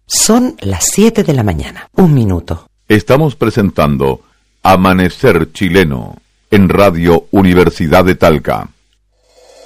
Son las 7 de la mañana. 1 minuto. Estamos presentando Amanecer Chileno en Radio Universidad de Talca.